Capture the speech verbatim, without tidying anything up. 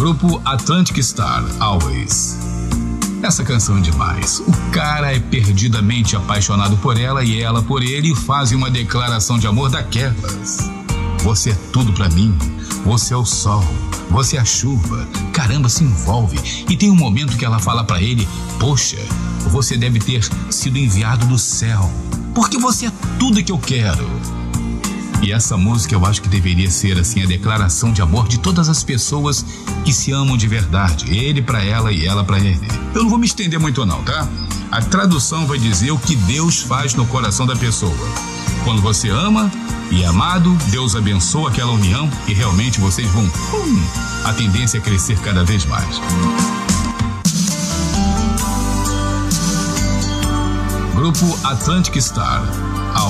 Grupo Atlantic Star, Always. Essa canção é demais. O cara é perdidamente apaixonado por ela e ela por ele e fazem uma declaração de amor daquelas. Você é tudo pra mim. Você é o sol. Você é a chuva. Caramba, se envolve. E tem um momento que ela fala pra ele: poxa, você deve ter sido enviado do céu, porque você é tudo que eu quero. E essa música eu acho que deveria ser assim a declaração de amor de todas as pessoas que se amam de verdade. Ele pra ela e ela pra ele. Eu não vou me estender muito não, tá? A tradução vai dizer o que Deus faz no coração da pessoa. Quando você ama e é amado, Deus abençoa aquela união e realmente vocês vão... Hum, a tendência é crescer cada vez mais. Grupo Atlantic Star.